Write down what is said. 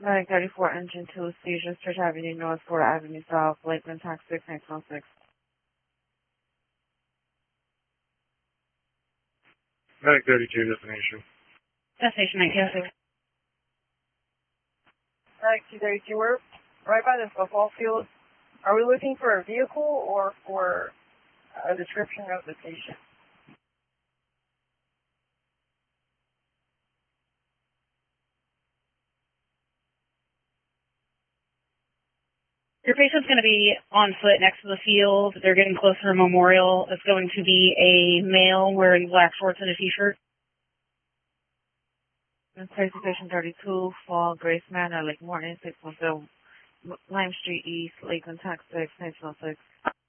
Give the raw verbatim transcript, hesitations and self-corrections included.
nine thirty-four, engine two, seizure, Church Avenue North, Florida Avenue South, Lakeland, tax six nine one six. nine thirty-two, destination. Destination nineteen oh six. nineteen thirty-two, we're right by the football field. Are we looking for a vehicle or for a description of the patient? Your patient's going to be on foot next to the field. They're getting closer to Memorial. It's going to be a male wearing black shorts and a t-shirt. Tracy Station thirty-two, Fall, Grace Manor, Lake Morton, six one seven, Lime Street East, Lakeland, tax six nine one six.